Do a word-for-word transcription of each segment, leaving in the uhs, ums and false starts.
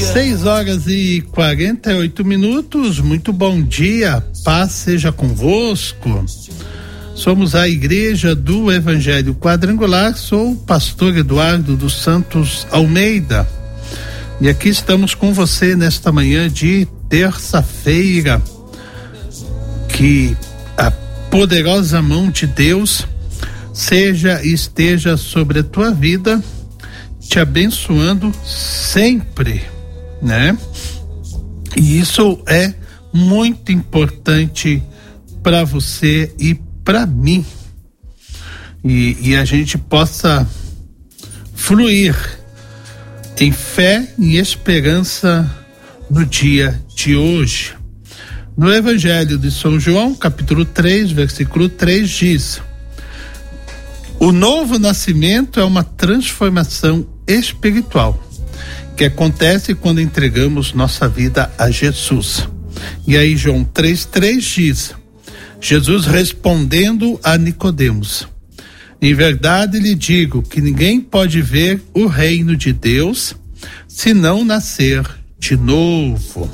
seis horas e quarenta e oito minutos, muito bom dia, paz seja convosco. Somos a Igreja do Evangelho Quadrangular, sou o pastor Eduardo dos Santos Almeida e aqui estamos com você nesta manhã de terça-feira. Que a poderosa mão de Deus seja e esteja sobre a tua vida, te abençoando sempre, né? E isso é muito importante para você e para mim, e, e a gente possa fluir em fé e esperança no dia de hoje. No Evangelho de São João, capítulo três, versículo três, diz: o novo nascimento é uma transformação espiritual que acontece quando entregamos nossa vida a Jesus. E aí João três, três diz: Jesus respondendo a Nicodemos: em verdade lhe digo que ninguém pode ver o reino de Deus se não nascer de novo.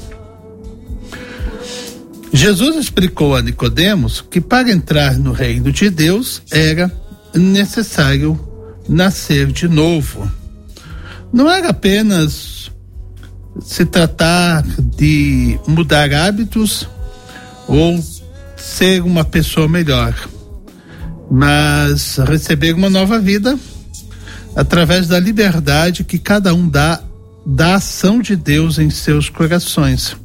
Jesus explicou a Nicodemos que para entrar no reino de Deus era necessário nascer de novo. Não era apenas se tratar de mudar hábitos ou ser uma pessoa melhor, mas receber uma nova vida através da liberdade que cada um dá da ação de Deus em seus corações.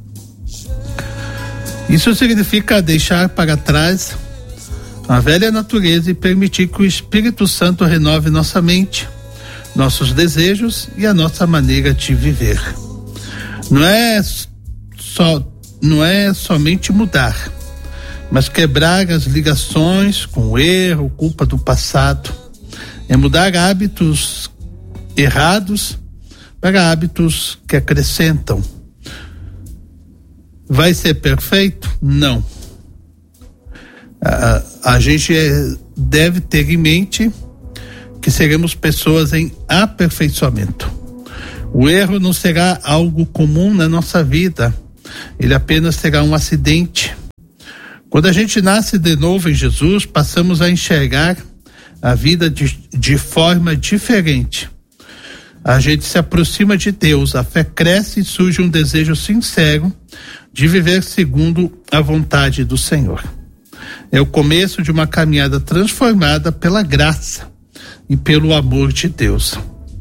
Isso significa deixar para trás a velha natureza e permitir que o Espírito Santo renove nossa mente, nossos desejos e a nossa maneira de viver. Não é só, não é somente mudar, mas quebrar as ligações com o erro, culpa do passado. É mudar hábitos errados para hábitos que acrescentam. Vai ser perfeito? Não. A, a gente deve ter em mente que seremos pessoas em aperfeiçoamento. O erro não será algo comum na nossa vida, ele apenas será um acidente. Quando a gente nasce de novo em Jesus, passamos a enxergar a vida de, de forma diferente. A gente se aproxima de Deus, a fé cresce e surge um desejo sincero de viver segundo a vontade do Senhor. É o começo de uma caminhada transformada pela graça e pelo amor de Deus.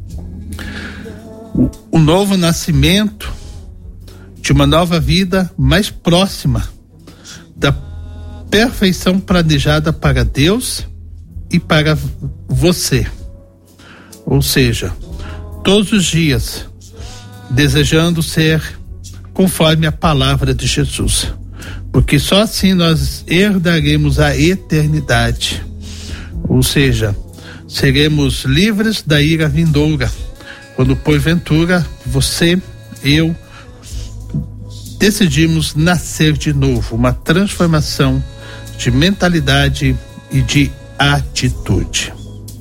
O, o novo nascimento de uma nova vida mais próxima da perfeição planejada para Deus e para você. Ou seja, todos os dias desejando ser conforme a palavra de Jesus, porque só assim nós herdaremos a eternidade, ou seja, seremos livres da ira vindoura, quando porventura você, eu, decidimos nascer de novo, uma transformação de mentalidade e de atitude.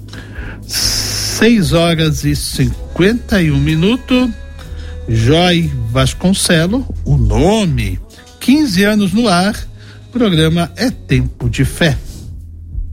Seis horas e cinquenta e um minutos. Joy Vasconcelo, o nome, quinze anos no ar, programa É Tempo de Fé.